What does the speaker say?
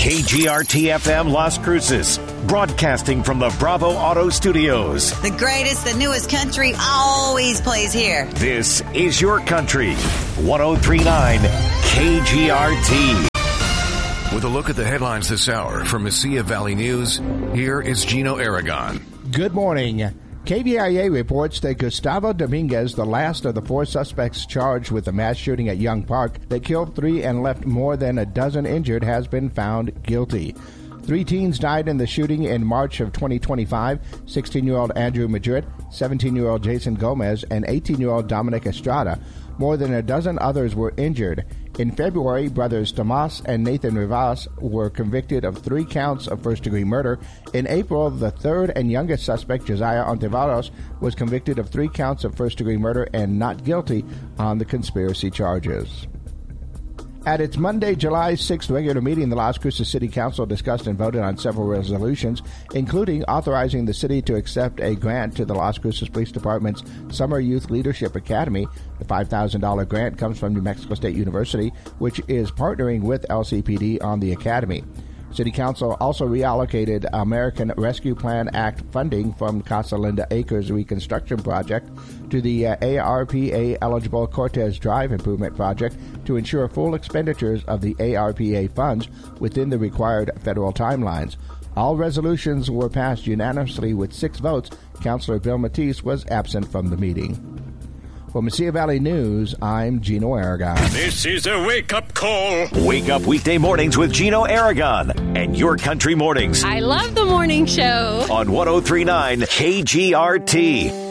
KGRT-FM Las Cruces, broadcasting from the Bravo Auto Studios. The greatest, the newest country always plays here. This is your country. 103.9 KGRT. With a look at the headlines this hour from Mesilla Valley News, here is Gino Aragon. Good morning. KVIA reports that Gustavo Dominguez, the last of the 4 suspects charged with the mass shooting at Young Park that killed 3 and left more than a dozen injured, has been found guilty. 3 teens died in the shooting in March of 2025, 16-year-old Andrew Madrid, 17-year-old Jason Gomez, and 18-year-old Dominic Estrada. More than a dozen others were injured. In February, brothers Tomas and Nathan Rivas were convicted of 3 counts of first-degree murder. In April, the third and youngest suspect, Josiah Ontiveros, was convicted of 3 counts of first-degree murder and not guilty on the conspiracy charges. At its Monday, July 6th regular meeting, the Las Cruces City Council discussed and voted on several resolutions, including authorizing the city to accept a grant to the Las Cruces Police Department's Summer Youth Leadership Academy. The $5,000 grant comes from New Mexico State University, which is partnering with LCPD on the academy. City Council also reallocated American Rescue Plan Act funding from Casa Linda Acres Reconstruction Project to the ARPA-eligible Cortez Drive Improvement Project to ensure full expenditures of the ARPA funds within the required federal timelines. All resolutions were passed unanimously with 6 votes. Councilor Bill Matisse was absent from the meeting. For Mesilla Valley News, I'm Gino Aragon. This is a wake-up call. Wake up weekday mornings with Gino Aragon and Your Country Mornings I love the morning show. on 103.9 KGRT.